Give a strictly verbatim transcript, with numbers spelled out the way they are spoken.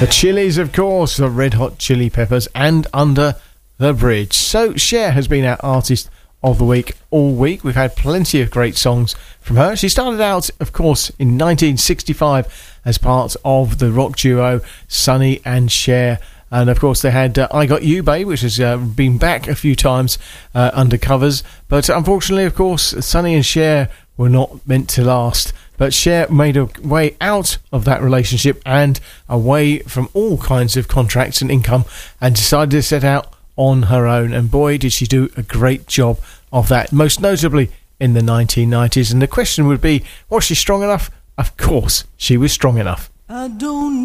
The Chili's, of course, the Red Hot Chili Peppers, and Under the Bridge. So Cher has been our artist of the week all week. We've had plenty of great songs from her. She started out, of course, in nineteen sixty-five as part of the rock duo Sonny and Cher. And, of course, they had uh, I Got You, Babe, which has uh, been back a few times uh, under covers. But, unfortunately, of course, Sonny and Cher were not meant to last. But Cher made a way out of that relationship and away from all kinds of contracts and income and decided to set out on her own. And boy, did she do a great job of that, most notably in the nineteen nineties. And the question would be, was she strong enough? Of course, she was strong enough. I don't